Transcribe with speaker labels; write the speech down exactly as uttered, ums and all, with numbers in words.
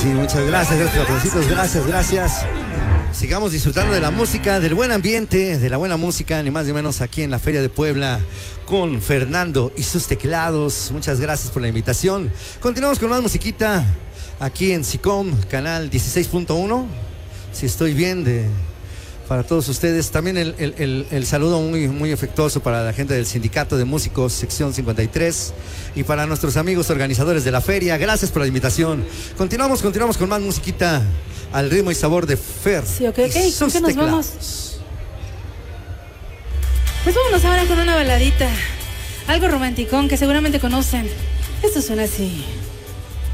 Speaker 1: sí, muchas gracias, gracias, aplausitos, gracias, gracias. Sigamos disfrutando de la música, del buen ambiente, de la buena música, ni más ni menos aquí en la Feria de Puebla con Fernando y sus teclados. Muchas gracias por la invitación. Continuamos con más musiquita aquí en SICOM, canal dieciséis punto uno. Si estoy bien, de, para todos ustedes. También el, el, el, el saludo muy, muy afectuoso para la gente del Sindicato de Músicos, sección cincuenta y tres. Y para nuestros amigos organizadores de la feria, gracias por la invitación. Continuamos, continuamos con más musiquita al ritmo y sabor de Fer.
Speaker 2: Sí, ok, ok. ¿Con qué nos vamos? Pues vámonos ahora con una baladita. Algo romanticón que seguramente conocen. Esto suena así.